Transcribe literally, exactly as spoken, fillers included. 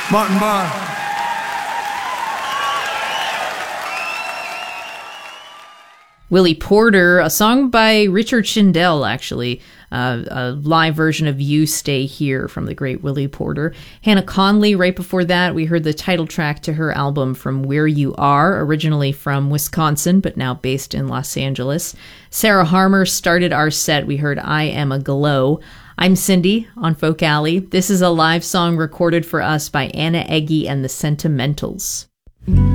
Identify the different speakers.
Speaker 1: Martin Barr.
Speaker 2: Willie Porter, a song by Richard Shindell, actually, uh, a live version of You Stay Here from the great Willie Porter. Hannah Conley, right before that, we heard the title track to her album From Where You Are, originally from Wisconsin, but now based in Los Angeles. Sarah Harmer started our set. We heard I Am a Glow. I'm Cindy on Folk Alley. This is a live song recorded for us by Anna Eggy and the Sentimentals.